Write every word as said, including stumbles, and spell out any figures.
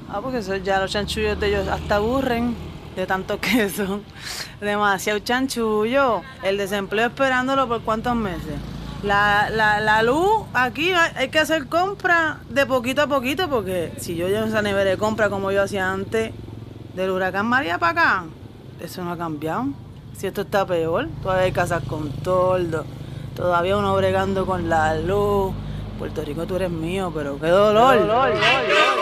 Ah, porque eso ya los chanchullos de ellos hasta aburren de tanto queso. Demasiado chanchullo. El desempleo esperándolo por cuántos meses. La, la, la luz, aquí hay, hay que hacer compra de poquito a poquito porque si yo llevo esa nevera de compra como yo hacía antes del huracán María para acá, eso no ha cambiado. Si esto está peor, todavía hay casas con toldo, todavía uno bregando con la luz. Puerto Rico, tú eres mío, pero qué dolor. Qué dolor, dolor, dolor.